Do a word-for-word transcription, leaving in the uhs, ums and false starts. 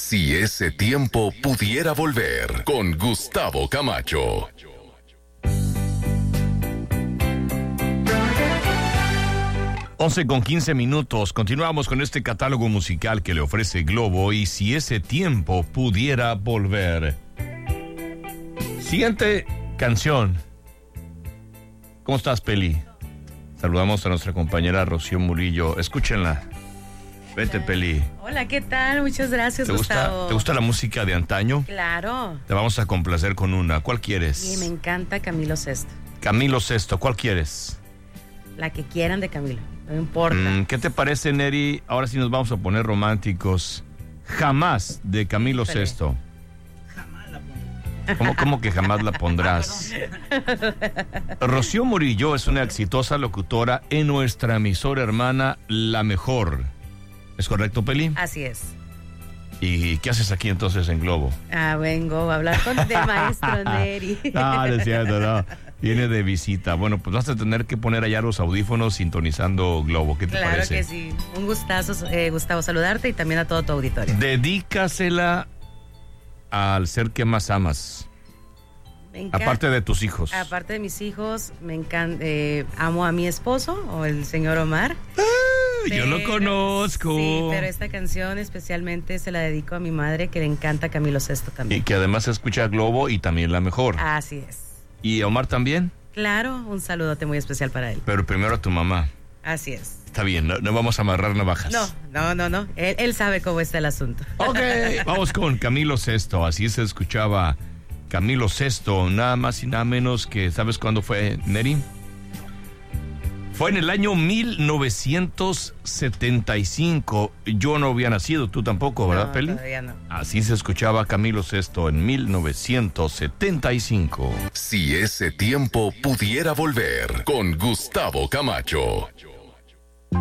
Si ese tiempo pudiera volver, con Gustavo Camacho. once con quince minutos. Continuamos con este catálogo musical que le ofrece Globo y si ese tiempo pudiera volver. Siguiente canción. ¿Cómo estás, Peli? Saludamos a nuestra compañera Rocío Murillo. Escúchenla. Vete, Peli. Hola, ¿qué tal? Muchas gracias, ¿Te Gustavo. gusta, ¿Te gusta la música de antaño? Claro. Te vamos a complacer con una. ¿Cuál quieres? Sí, me encanta Camilo Sesto. Camilo Sesto, ¿cuál quieres? La que quieran de Camilo, no importa. Mm, ¿Qué te parece, Neri? Ahora sí nos vamos a poner románticos. Jamás, de Camilo Híjole. Sesto. ¿Cómo, ¿Cómo que jamás la pondrás? Rocío Murillo es una exitosa locutora en nuestra emisora hermana La Mejor. ¿Es correcto, Peli? Así es. ¿Y qué haces aquí entonces en Globo? Ah, vengo a hablar con el maestro Neri. No, no es cierto, no. Viene de visita. Bueno, pues vas a tener que poner allá los audífonos sintonizando Globo. ¿Qué te Claro parece? que sí. Un gustazo, eh, Gustavo, saludarte y también a todo tu auditorio. Dedícasela al ser que más amas. Me encanta. Aparte de tus hijos. Aparte de mis hijos, me encanta, eh, amo a mi esposo, o el señor Omar. Yo lo conozco. Sí, pero esta canción especialmente se la dedico a mi madre, que le encanta Camilo Sesto también. Y que además escucha Globo y también La Mejor. Así es. ¿Y Omar también? Claro, un saludote muy especial para él. Pero primero a tu mamá. Así es. Está bien, no, no vamos a amarrar navajas. No, no, no, no. Él, él sabe cómo está el asunto. Ok, vamos con Camilo Sesto. Así se escuchaba Camilo Sesto, nada más y nada menos que, ¿sabes cuándo fue, Neri? Fue en el año mil novecientos setenta y cinco. Yo no había nacido, tú tampoco, ¿verdad, No, Peli? todavía no. Así se escuchaba Camilo Sesto en mil novecientos setenta y cinco. Si ese tiempo pudiera volver, con Gustavo Camacho.